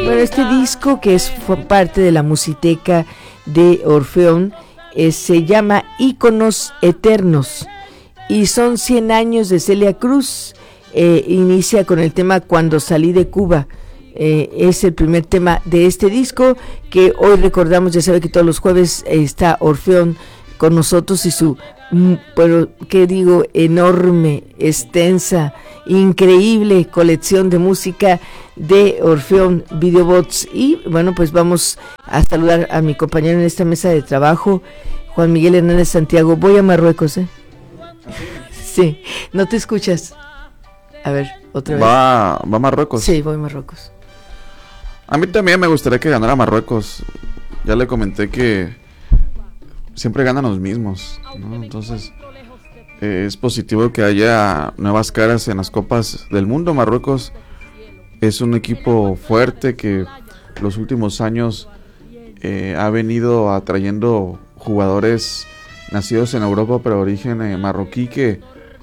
Bueno, este disco que fue parte de la Musiteca de Orfeón se llama Íconos Eternos y son 100 años de Celia Cruz. Inicia con el tema Cuando salí de Cuba. Es el primer tema de este disco que hoy recordamos. Ya sabe que todos los jueves está Orfeón con nosotros y su, pero qué digo, enorme, extensa, increíble colección de música de Orfeón Videobots. Y bueno, pues vamos a saludar a mi compañero en esta mesa de trabajo, Juan Miguel Hernández Santiago. Voy a Marruecos, Sí, no te escuchas. A ver, otra vez. ¿Va a Marruecos? Sí, voy a Marruecos. A mí también me gustaría que ganara Marruecos. Ya le comenté que siempre ganan los mismos, ¿no? Entonces es positivo que haya nuevas caras en las copas del mundo. Marruecos es un equipo fuerte que los últimos años ha venido atrayendo jugadores nacidos en Europa pero de origen marroquí que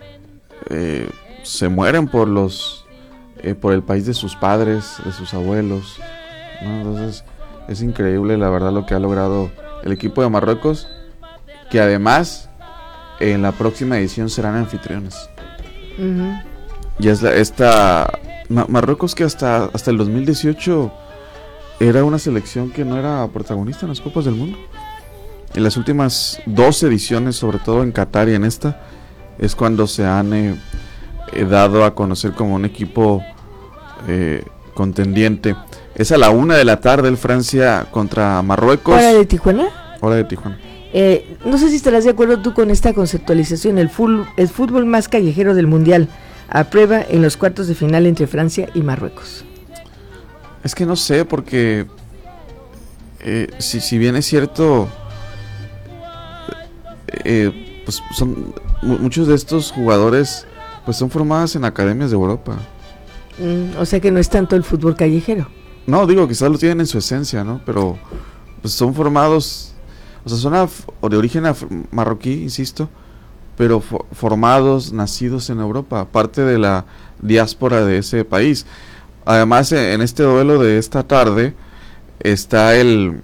se mueren por el país de sus padres, de sus abuelos, ¿no? Entonces es increíble la verdad lo que ha logrado el equipo de Marruecos, que además en la próxima edición serán anfitriones. Uh-huh. Y es Marruecos, que hasta el 2018 era una selección que no era protagonista en las Copas del Mundo. En las últimas 2 ediciones, sobre todo en Qatar y en esta, es cuando se han dado a conocer como un equipo contendiente. Es a la 1:00 p.m. el Francia contra Marruecos. ¿Hora de Tijuana? Hora de Tijuana. No sé si estarás de acuerdo tú con esta conceptualización. El fútbol más callejero del mundial, a prueba en los cuartos de final entre Francia y Marruecos. Es que no sé, porque si bien es cierto, pues son muchos de estos jugadores pues son formados en academias de Europa. O sea que no es tanto el fútbol callejero. No, digo, quizás lo tienen en su esencia, ¿no? Pero pues son formados, o sea, son de origen marroquí, insisto, pero formados, nacidos en Europa, parte de la diáspora de ese país. Además, en este duelo de esta tarde está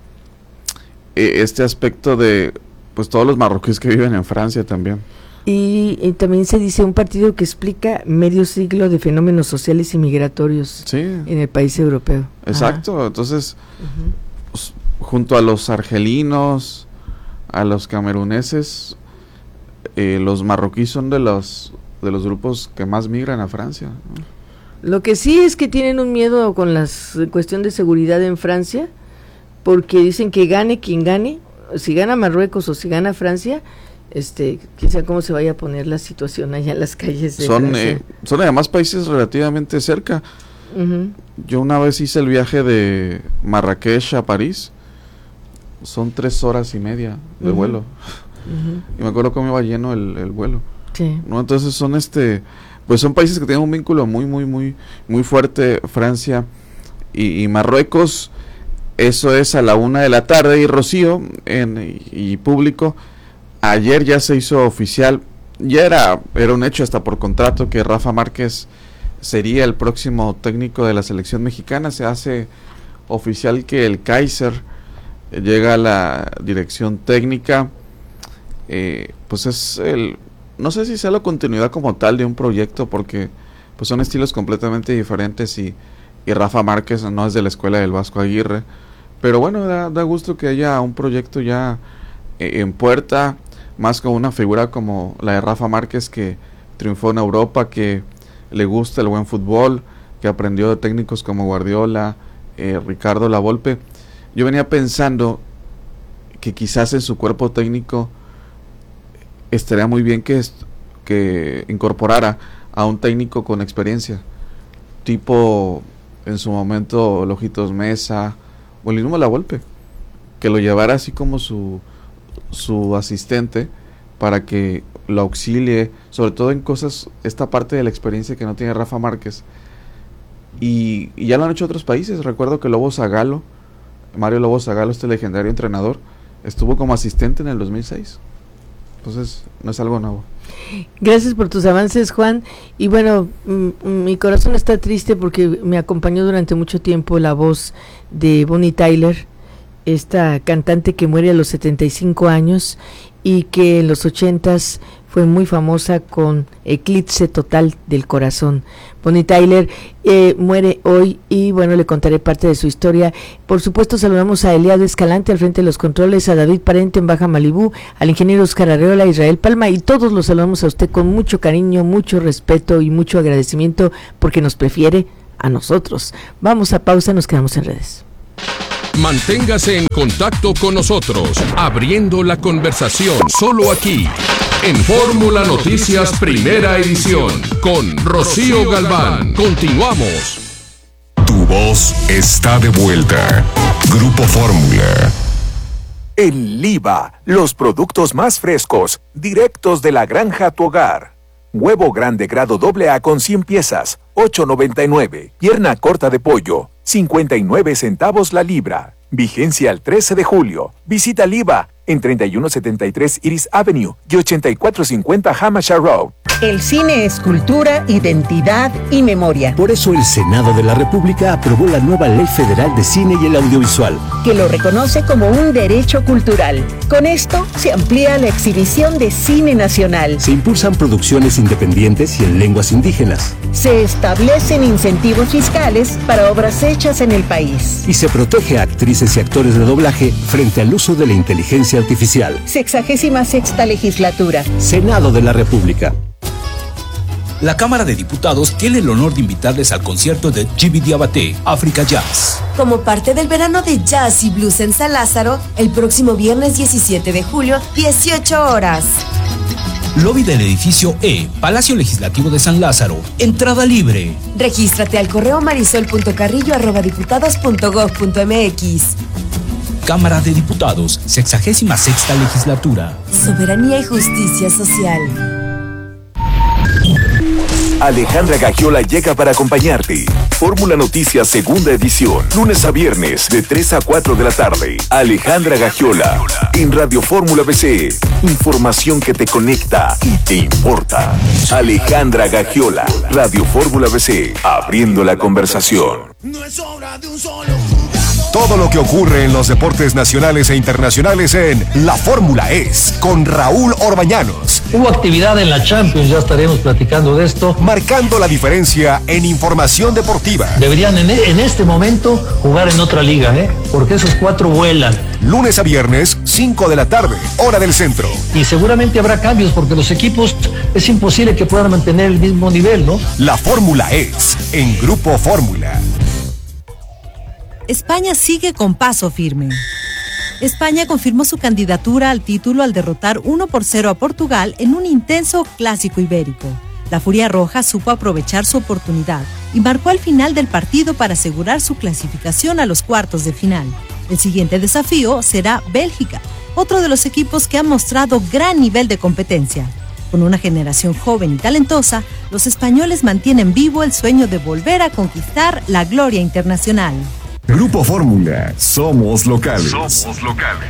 este aspecto de pues todos los marroquíes que viven en Francia también. Y también se dice un partido que explica medio siglo de fenómenos sociales y migratorios en el país europeo. Exacto. Ajá. Entonces, pues, junto a los argelinos, a los cameruneses, los marroquíes son de los grupos que más migran a Francia, ¿no? Lo que sí es que tienen un miedo con la cuestión de seguridad en Francia, porque dicen que gane quien gane, si gana Marruecos o si gana Francia, quizá cómo se vaya a poner la situación allá en las calles de Francia. Son además países relativamente cerca. Uh-huh. Yo una vez hice el viaje de Marrakech a París, son 3 horas y media de vuelo. Uh-huh. Y me acuerdo cómo iba lleno el vuelo. Sí. ¿No? Entonces pues son países que tienen un vínculo muy, muy, muy, muy fuerte, Francia y Marruecos. Eso es a la 1:00 p.m. y Rocío y público. Ayer ya se hizo oficial, ya era un hecho hasta por contrato que Rafa Márquez sería el próximo técnico de la selección mexicana. Se hace oficial que el Kaiser llega a la dirección técnica. Pues no sé si sea la continuidad como tal de un proyecto, porque pues son estilos completamente diferentes y Rafa Márquez no es de la escuela del Vasco Aguirre, pero bueno, da gusto que haya un proyecto ya en puerta, más con una figura como la de Rafa Márquez, que triunfó en Europa, que le gusta el buen fútbol, que aprendió de técnicos como Guardiola, Ricardo Lavolpe. Yo venía pensando que quizás en su cuerpo técnico estaría muy bien que incorporara a un técnico con experiencia, tipo en su momento Lojitos Mesa o el mismo Lavolpe, que lo llevara así como su asistente para que lo auxilie, sobre todo en cosas, esta parte de la experiencia que no tiene Rafa Márquez. Y ya lo han hecho otros países. Recuerdo que Mario Lobo Zagalo, este legendario entrenador, estuvo como asistente en el 2006. Entonces, no es algo nuevo. Gracias por tus avances, Juan. Y bueno, mi corazón está triste porque me acompañó durante mucho tiempo la voz de Bonnie Tyler, esta cantante que muere a los 75 años y que en los 80s fue muy famosa con Eclipse Total del Corazón. Bonnie Tyler muere hoy y bueno, le contaré parte de su historia. Por supuesto, saludamos a Eliade Escalante al frente de los controles, a David Parente en Baja Malibú, al ingeniero Oscar Arreola, a Israel Palma, y todos los saludamos a usted con mucho cariño, mucho respeto y mucho agradecimiento porque nos prefiere a nosotros. Vamos a pausa, nos quedamos en redes. Manténgase en contacto con nosotros, abriendo la conversación solo aquí, en Fórmula Noticias Primera Edición, con Rocío Galván. Continuamos. Tu voz está de vuelta. Grupo Fórmula. En Liva, los productos más frescos, directos de la granja a tu hogar. Huevo grande grado AA con 100 piezas, $8.99. Pierna corta de pollo, 59 centavos la libra. Vigencia al 13 de julio. Visita Liva en 3173 Iris Avenue y 8450 Hampshire Road. El cine es cultura, identidad y memoria. Por eso el Senado de la República aprobó la nueva Ley Federal de Cine y el Audiovisual, que lo reconoce como un derecho cultural. Con esto se amplía la exhibición de cine nacional. Se impulsan producciones independientes y en lenguas indígenas. Se establecen incentivos fiscales para obras hechas en el país. Y se protege a actrices y actores de doblaje frente al uso de la inteligencia artificial. 66ª legislatura. Senado de la República. La Cámara de Diputados tiene el honor de invitarles al concierto de Djiby Diabaté, Africa Jazz. Como parte del verano de jazz y blues en San Lázaro, el próximo viernes 17 de julio, 18 horas. Lobby del edificio E, Palacio Legislativo de San Lázaro. Entrada libre. Regístrate al correo marisol.carrillo@diputados.gov.mx. Cámara de Diputados, 66ª legislatura. Soberanía y justicia social. Alejandra Gagiola llega para acompañarte. Fórmula Noticias Segunda Edición, lunes a viernes de 3 a 4 de la tarde. Alejandra Gagiola en Radio Fórmula BC. Información que te conecta y te importa. Alejandra Gagiola, Radio Fórmula BC, abriendo la conversación. No es obra de un solo. Todo lo que ocurre en los deportes nacionales e internacionales en La Fórmula Es, con Raúl Orbañanos. Hubo actividad en la Champions, ya estaremos platicando de esto. Marcando la diferencia en información deportiva. Deberían en este momento jugar en otra liga, porque esos 4 vuelan. Lunes a viernes, 5 de la tarde, hora del centro. Y seguramente habrá cambios porque los equipos es imposible que puedan mantener el mismo nivel, ¿no? La Fórmula Es, en Grupo Fórmula. España sigue con paso firme. España confirmó su candidatura al título al derrotar 1-0 a Portugal en un intenso clásico ibérico. La Furia Roja supo aprovechar su oportunidad y marcó al final del partido para asegurar su clasificación a los cuartos de final. El siguiente desafío será Bélgica, otro de los equipos que han mostrado gran nivel de competencia. Con una generación joven y talentosa, los españoles mantienen vivo el sueño de volver a conquistar la gloria internacional. Grupo Fórmula, somos locales. Somos locales.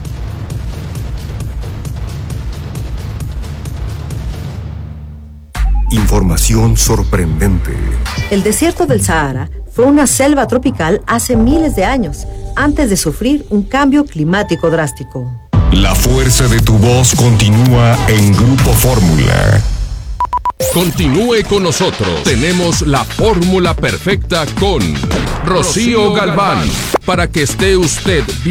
Información sorprendente. El desierto del Sahara fue una selva tropical hace miles de años, antes de sufrir un cambio climático drástico. La fuerza de tu voz continúa en Grupo Fórmula. Continúe con nosotros. Tenemos la fórmula perfecta con Rocío Galván, para que esté usted bien